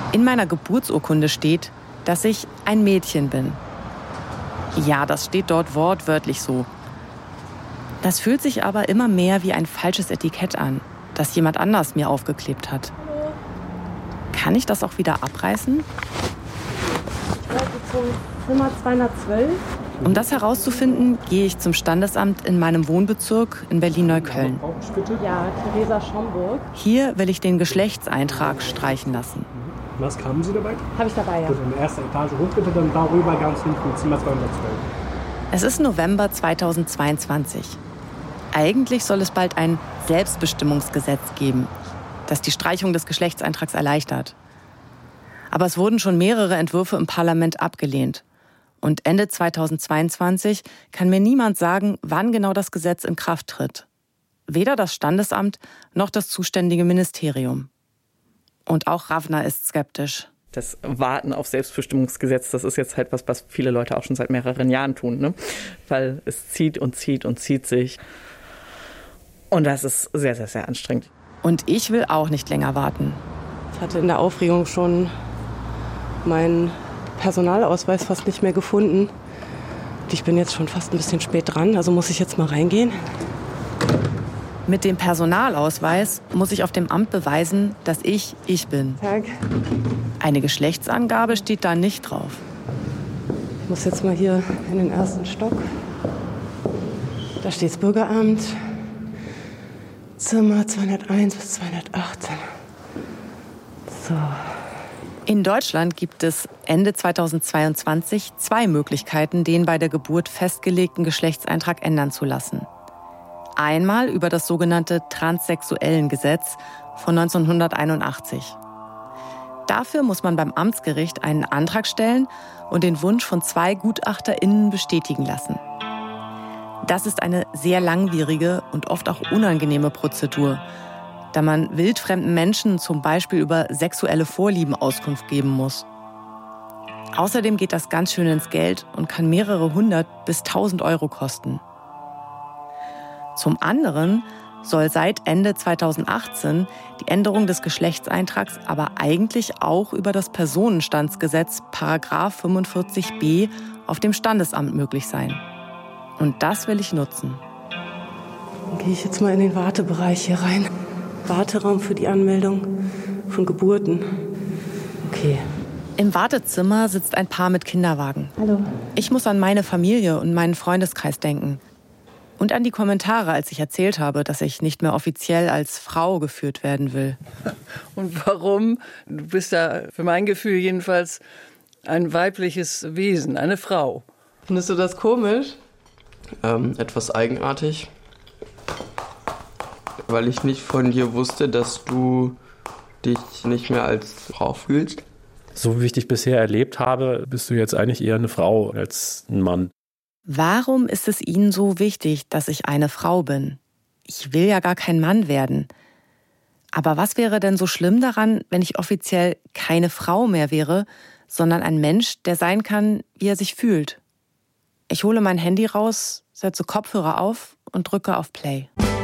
In meiner Geburtsurkunde steht, dass ich ein Mädchen bin. Ja, das steht dort wortwörtlich so. Das fühlt sich aber immer mehr wie ein falsches Etikett an, das jemand anders mir aufgeklebt hat. Kann ich das auch wieder abreißen? Ich wollte zum Zimmer 212. Um das herauszufinden, gehe ich zum Standesamt in meinem Wohnbezirk in Berlin-Neukölln. Ja, Theresa Schomburg. Hier will ich den Geschlechtseintrag streichen lassen. Was haben Sie dabei? Habe ich dabei, ja. Gut, in der ersten Etage hoch bitte, dann darüber ganz hinten, Zimmer 212. Es ist November 2022. Eigentlich soll es bald ein Selbstbestimmungsgesetz geben, das die Streichung des Geschlechtseintrags erleichtert. Aber es wurden schon mehrere Entwürfe im Parlament abgelehnt. Und Ende 2022 kann mir niemand sagen, wann genau das Gesetz in Kraft tritt. Weder das Standesamt noch das zuständige Ministerium. Und auch Ravna ist skeptisch. Das Warten auf Selbstbestimmungsgesetz, das ist jetzt halt was viele Leute auch schon seit mehreren Jahren tun, ne? Weil es zieht und zieht und zieht sich. Und das ist sehr, sehr, sehr anstrengend. Und ich will auch nicht länger warten. Ich hatte in der Aufregung schon meinen Personalausweis fast nicht mehr gefunden. Und ich bin jetzt schon fast ein bisschen spät dran, also muss ich jetzt mal reingehen. Mit dem Personalausweis muss ich auf dem Amt beweisen, dass ich bin. Tag. Eine Geschlechtsangabe steht da nicht drauf. Ich muss jetzt mal hier in den ersten Stock. Da steht das Bürgeramt. Zimmer 201 bis 218. So. In Deutschland gibt es Ende 2022 2 Möglichkeiten, den bei der Geburt festgelegten Geschlechtseintrag ändern zu lassen. Einmal über das sogenannte Transsexuellengesetz von 1981. Dafür muss man beim Amtsgericht einen Antrag stellen und den Wunsch von 2 GutachterInnen bestätigen lassen. Das ist eine sehr langwierige und oft auch unangenehme Prozedur, da man wildfremden Menschen zum Beispiel über sexuelle Vorlieben Auskunft geben muss. Außerdem geht das ganz schön ins Geld und kann mehrere 100 bis 1000 Euro kosten. Zum anderen soll seit Ende 2018 die Änderung des Geschlechtseintrags aber eigentlich auch über das Personenstandsgesetz § 45b auf dem Standesamt möglich sein. Und das will ich nutzen. Dann gehe ich jetzt mal in den Wartebereich hier rein. Warteraum für die Anmeldung von Geburten. Okay. Im Wartezimmer sitzt ein Paar mit Kinderwagen. Hallo. Ich muss an meine Familie und meinen Freundeskreis denken. Und an die Kommentare, als ich erzählt habe, dass ich nicht mehr offiziell als Frau geführt werden will. Und warum? Du bist ja für mein Gefühl jedenfalls ein weibliches Wesen, eine Frau. Findest du das komisch? Etwas eigenartig, weil ich nicht von dir wusste, dass du dich nicht mehr als Frau fühlst. So wie ich dich bisher erlebt habe, bist du jetzt eigentlich eher eine Frau als ein Mann. Warum ist es Ihnen so wichtig, dass ich eine Frau bin? Ich will ja gar kein Mann werden. Aber was wäre denn so schlimm daran, wenn ich offiziell keine Frau mehr wäre, sondern ein Mensch, der sein kann, wie er sich fühlt? Ich hole mein Handy raus, setze Kopfhörer auf und drücke auf Play.